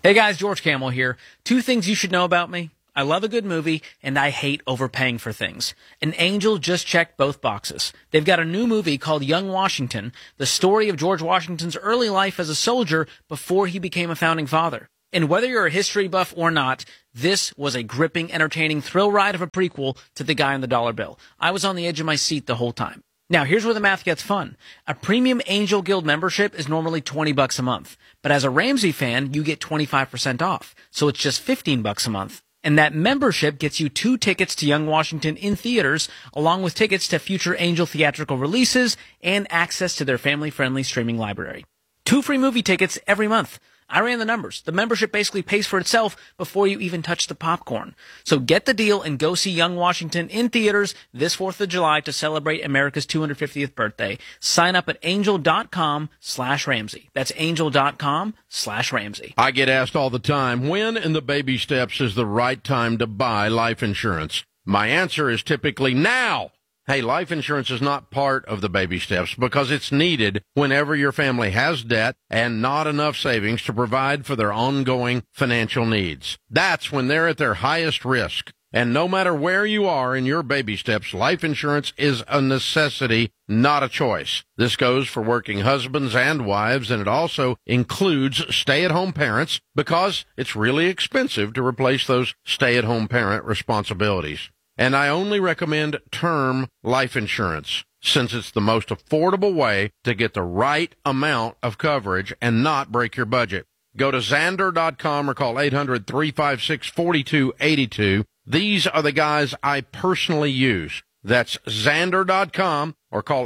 Hey guys, George Camel here. 2 things you should know about me. I love a good movie, and I hate overpaying for things. And Angel just checked both boxes. They've got a new movie called Young Washington, the story of George Washington's early life as a soldier before he became a founding father. And whether you're a history buff or not, this was a gripping, entertaining thrill ride of a prequel to The Guy on the Dollar Bill. I was on the edge of my seat the whole time. Now, here's where the math gets fun. A premium Angel Guild membership is normally $20 a month. But as a Ramsey fan, you get 25% off. So it's just $15 a month. And that membership gets you 2 tickets to Young Washington in theaters, along with tickets to future Angel theatrical releases and access to their family-friendly streaming library. 2 free movie tickets every month. I ran the numbers. The membership basically pays for itself before you even touch the popcorn. So get the deal and go see Young Washington in theaters this 4th of July to celebrate America's 250th birthday. Sign up at angel.com/Ramsey. That's angel.com/Ramsey. I get asked all the time, when in the baby steps is the right time to buy life insurance? My answer is typically now. Hey, life insurance is not part of the baby steps because it's needed whenever your family has debt and not enough savings to provide for their ongoing financial needs. That's when they're at their highest risk. And no matter where you are in your baby steps, life insurance is a necessity, not a choice. This goes for working husbands and wives, and it also includes stay-at-home parents because it's really expensive to replace those stay-at-home parent responsibilities. And I only recommend term life insurance, since it's the most affordable way to get the right amount of coverage and not break your budget. Go to Xander.com or call 800-356-4282. These are the guys I personally use. That's Xander.com or call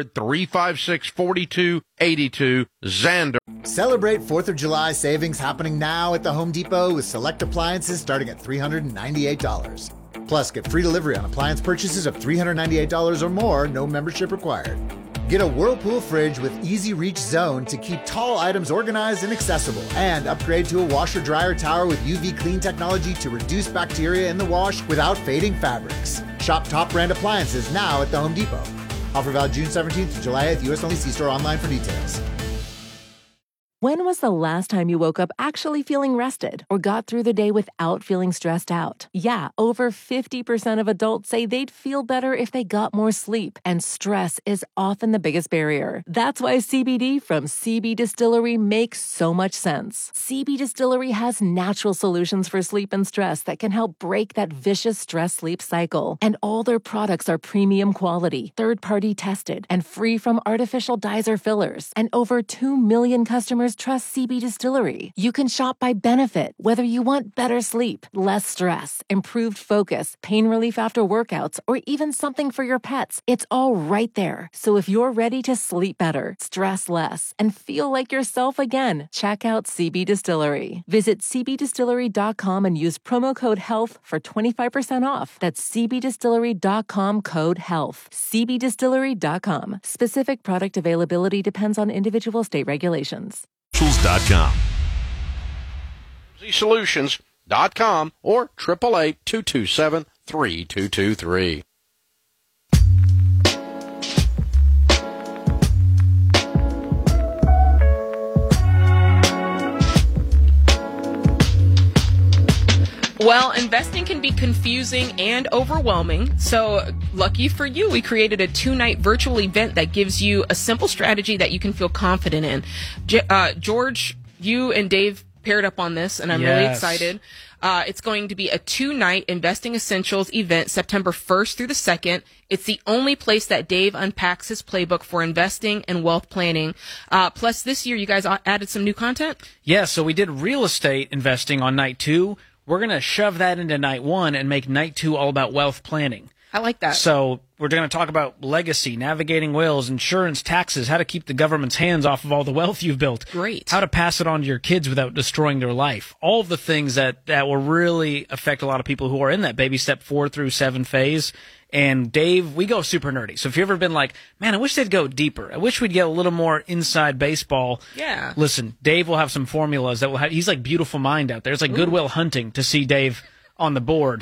800-356-4282. Xander. Celebrate 4th of July savings happening now at the Home Depot with select appliances starting at $398. Plus, get free delivery on appliance purchases of $398 or more, no membership required. Get a Whirlpool fridge with Easy Reach Zone to keep tall items organized and accessible. And upgrade to a washer-dryer tower with UV clean technology to reduce bacteria in the wash without fading fabrics. Shop top brand appliances now at the Home Depot. Offer valid June 17th to July 8th, U.S. only. See store online for details. When was the last time you woke up actually feeling rested or got through the day without feeling stressed out? Yeah, over 50% of adults say they'd feel better if they got more sleep, and stress is often the biggest barrier. That's why CBD from CB Distillery makes so much sense. CB Distillery has natural solutions for sleep and stress that can help break that vicious stress-sleep cycle. And all their products are premium quality, third-party tested, and free from artificial dyes or fillers. And over 2 million customers trust CB Distillery. You can shop by benefit, whether you want better sleep, less stress, improved focus, pain relief after workouts, or even something for your pets. It's all right there. So if you're ready to sleep better, stress less, and feel like yourself again, check out CB Distillery. Visit cbdistillery.com and use promo code HEALTH for 25% off. That's cbdistillery.com code HEALTH. cbdistillery.com. Specific product availability depends on individual state regulations. Solutions.com or 888-227-3223. Well, investing can be confusing and overwhelming, so lucky for you, we created a 2-night virtual event that gives you a simple strategy that you can feel confident in. George, you and Dave paired up on this, and I'm really excited. It's going to be a 2-night Investing Essentials event, September 1st through the 2nd. It's the only place that Dave unpacks his playbook for investing and wealth planning. Plus, this year, you guys added some new content? Yeah, so we did real estate investing on night 2. We're going to shove that into night 1 and make night 2 all about wealth planning. I like that. So we're going to talk about legacy, navigating wills, insurance, taxes, how to keep the government's hands off of all the wealth you've built. Great. How to pass it on to your kids without destroying their life. All of the things that will really affect a lot of people who are in that baby step 4 through 7 phase. And Dave, we go super nerdy. So if you've ever been like, man, I wish they'd go deeper. I wish we'd get a little more inside baseball. Yeah. Listen, Dave will have some formulas that will have, he's like Beautiful Mind out there. It's like Goodwill Hunting to see Dave on the board.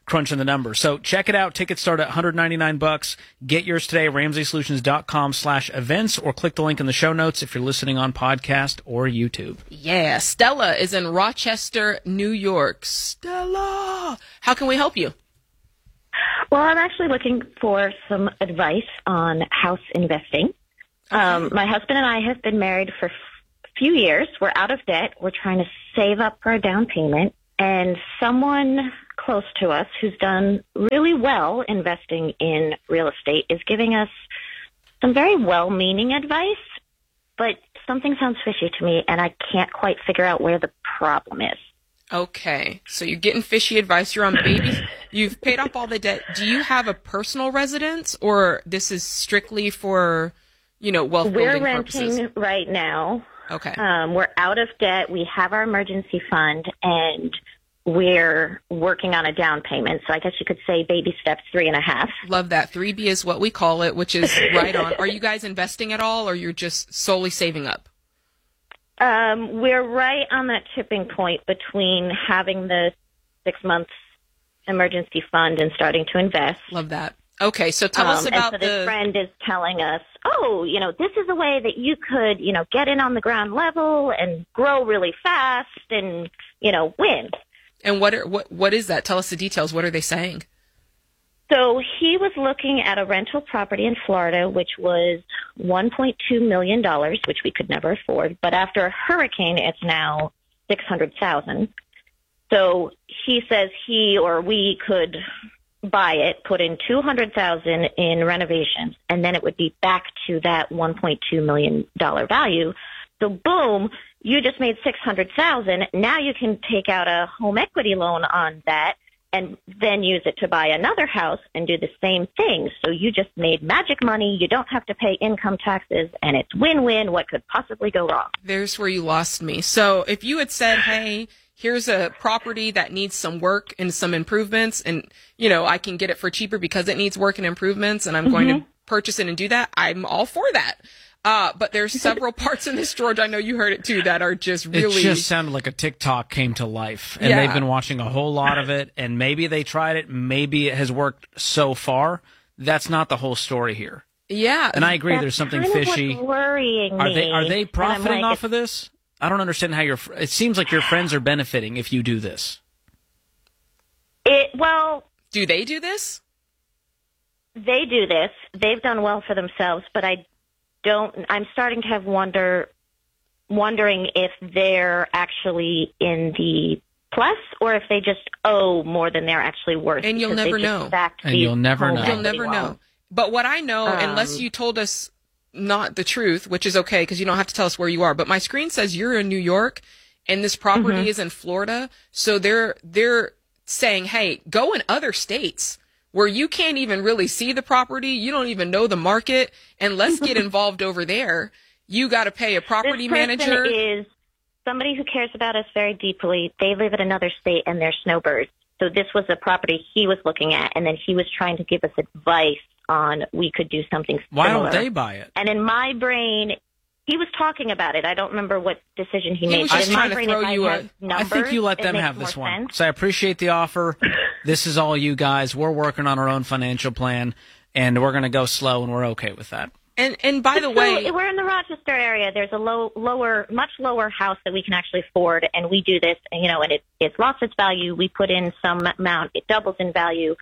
crunching the numbers. So check it out. Tickets start at $199. Get yours today at RamseySolutions.com/events or click the link in the show notes if you're listening on podcast or YouTube. Yeah, Stella is in Rochester, New York. Stella, how can we help you? Well, I'm actually looking for some advice on house investing. My husband and I have been married for a few years. We're out of debt. We're trying to save up for a down payment. And someone close to us who's done really well investing in real estate is giving us some very well-meaning advice, but something sounds fishy to me, and I can't quite figure out where the problem is. Okay, so you're getting fishy advice. You're on babies. You've paid off all the debt. Do you have a personal residence, or this is strictly for, wealth building purposes? We're renting right now. Okay. We're out of debt. We have our emergency fund, and we're working on a down payment. So I guess you could say baby steps 3.5. Love that. 3B is what we call it, which is right on. Are you guys investing at all, or you're just solely saving up? We're right on that tipping point between having the 6 months emergency fund and starting to invest. Love that. Okay, so tell us about and so this friend is telling us, this is a way that you could, get in on the ground level and grow really fast and, win. And what is that? Tell us the details. What are they saying? So he was looking at a rental property in Florida, which was $1.2 million, which we could never afford. But after a hurricane, it's now $600,000. So he says he or we could buy it, put in $200,000 in renovations, and then it would be back to that $1.2 million value. So boom, you just made $600,000. Now you can take out a home equity loan on that and then use it to buy another house and do the same thing. So you just made magic money. You don't have to pay income taxes, and it's win-win. What could possibly go wrong? There's where you lost me. So if you had said, hey, here's a property that needs some work and some improvements, and, I can get it for cheaper because it needs work and improvements, and I'm going to purchase it and do that, I'm all for that. But there's several parts in this, George, I know you heard it too, that are just really... It just sounded like a TikTok came to life, and they've been watching a whole lot of it, and maybe they tried it, maybe it has worked so far. That's not the whole story here. Yeah. And I agree, there's something fishy. What's worrying me. Are they profiting off of this? I don't understand how it seems like your friends are benefiting if you do this. Do they do this? They do this. They've done well for themselves, but I'm starting to have wondering if they're actually in the plus or if they just owe more than they're actually worth. And you'll never know. And you'll never know. You'll never know. But what I know, unless you told us not the truth, which is okay because you don't have to tell us where you are, but my screen says you're in New York and this property is in Florida. So they're saying, hey, go in other states where you can't even really see the property. You don't even know the market, and let's get involved over there. You got to pay a property manager. This person is somebody who cares about us very deeply. They live in another state, and they're snowbirds. So this was a property he was looking at, and then he was trying to give us advice on we could do something similar. Why don't they buy it? And in my brain, he was talking about it. I don't remember what decision he made. Was just trying to throw you I think you let them have this one. So I appreciate the offer. This is all you guys. We're working on our own financial plan, and we're going to go slow, and we're okay with that. And by the way, we're in the Rochester area. There's a much lower house that we can actually afford, and we do this, and it's lost its value. We put in some amount, it doubles in value.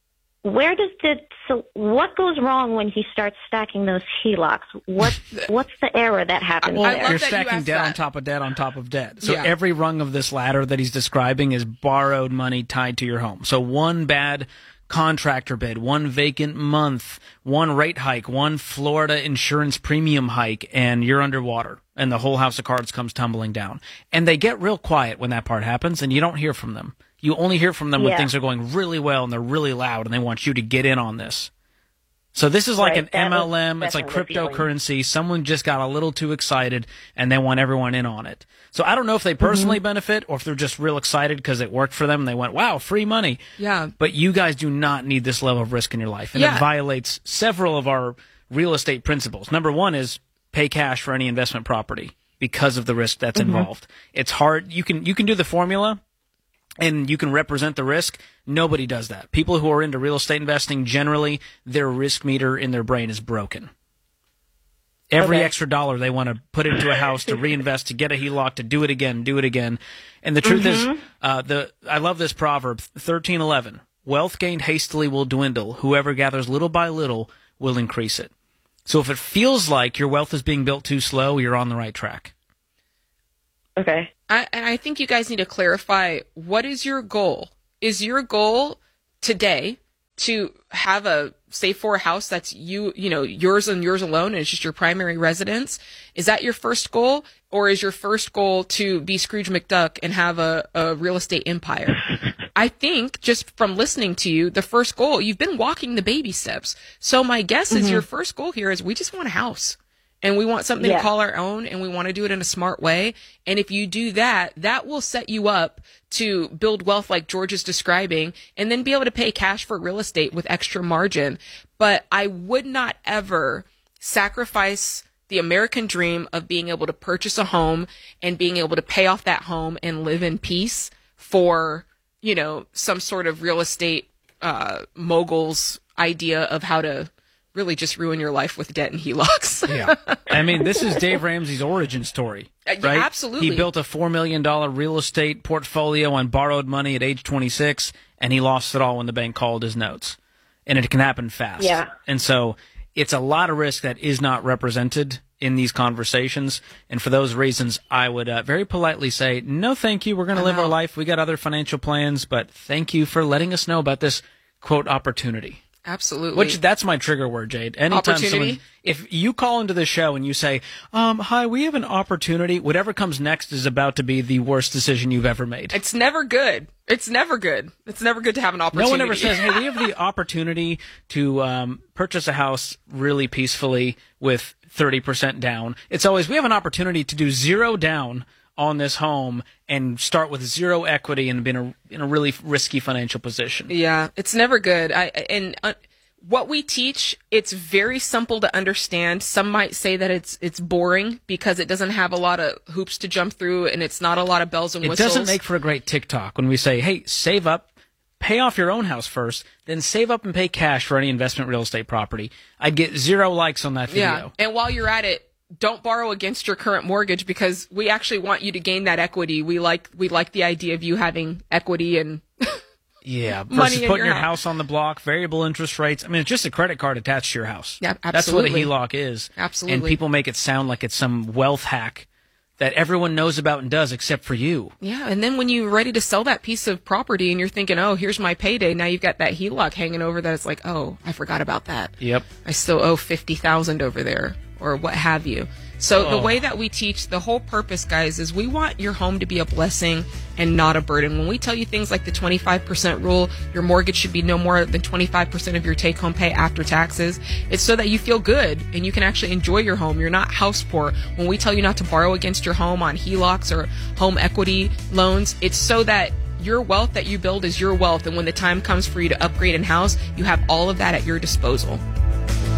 What goes wrong when he starts stacking those HELOCs? What's the error that happens there? You're stacking debt on top of debt on top of debt. So every rung of this ladder that he's describing is borrowed money tied to your home. So one bad contractor bid, one vacant month, one rate hike, one Florida insurance premium hike, and you're underwater, and the whole house of cards comes tumbling down. And they get real quiet when that part happens, and you don't hear from them. You only hear from them when things are going really well and they're really loud and they want you to get in on this. So this is like an MLM. It's like cryptocurrency. Someone just got a little too excited and they want everyone in on it. So I don't know if they personally benefit or if they're just real excited because it worked for them and they went, wow, free money. Yeah. But you guys do not need this level of risk in your life. And it violates several of our real estate principles. Number one is pay cash for any investment property because of the risk that's involved. It's hard. You can do the formula. and you can represent the risk, nobody does that. People who are into real estate investing, generally, their risk meter in their brain is broken. Every extra dollar they want to put into a house to reinvest, to get a HELOC, to do it again. And the truth is, I love this proverb, 13:11. Wealth gained hastily will dwindle. Whoever gathers little by little will increase it. So if it feels like your wealth is being built too slow, you're on the right track. Okay. I think you guys need to clarify, what is your goal? Is your goal today to have a save for a house that's yours and yours alone, and it's just your primary residence? Is that your first goal, or is your first goal to be Scrooge McDuck and have a real estate empire? I think just from listening to you, the first goal, you've been walking the baby steps. So my guess is your first goal here is we just want a house. And we want something to call our own, and we want to do it in a smart way. And if you do that, that will set you up to build wealth like George is describing, and then be able to pay cash for real estate with extra margin. But I would not ever sacrifice the American dream of being able to purchase a home and being able to pay off that home and live in peace for, some sort of real estate mogul's idea of how to really just ruin your life with debt and HELOCs. Yeah. I mean, this is Dave Ramsey's origin story, right? Absolutely. He built a $4 million real estate portfolio on borrowed money at age 26, and he lost it all when the bank called his notes. And it can happen fast. Yeah. And so it's a lot of risk that is not represented in these conversations. And for those reasons, I would very politely say, no, thank you. We're going to live our life. We got other financial plans, but thank you for letting us know about this, quote, opportunity. Absolutely. That's my trigger word, Jade. Anytime someone, if you call into the show and you say, hi, we have an opportunity, whatever comes next is about to be the worst decision you've ever made. It's never good. It's never good to have an opportunity. No one ever says, hey, we have the opportunity to purchase a house really peacefully with 30% down. It's always, we have an opportunity to do 0 down on this home and start with 0 equity and be in a really risky financial position. Yeah, it's never good. What we teach, it's very simple to understand. Some might say that it's boring because it doesn't have a lot of hoops to jump through and it's not a lot of bells and whistles. It doesn't make for a great TikTok when we say, hey, save up, pay off your own house first, then save up and pay cash for any investment real estate property. I'd get 0 likes on that video. Yeah, and while you're at it, don't borrow against your current mortgage because we actually want you to gain that equity. We like the idea of you having equity and yeah, versus money putting your house on the block, variable interest rates. I mean, it's just a credit card attached to your house. Yeah, absolutely. That's what a HELOC is. Absolutely. And people make it sound like it's some wealth hack that everyone knows about and does except for you. Yeah, and then when you're ready to sell that piece of property and you're thinking, oh, here's my payday, now you've got that HELOC hanging over that. It's like, oh, I forgot about that. Yep. I still owe $50,000 over there or what have you. So the way that we teach, the whole purpose, guys, is we want your home to be a blessing and not a burden. When we tell you things like the 25% rule, your mortgage should be no more than 25% of your take-home pay after taxes, it's so that you feel good and you can actually enjoy your home. You're not house poor. When we tell you not to borrow against your home on HELOCs or home equity loans, it's so that your wealth that you build is your wealth. And when the time comes for you to upgrade in house, you have all of that at your disposal.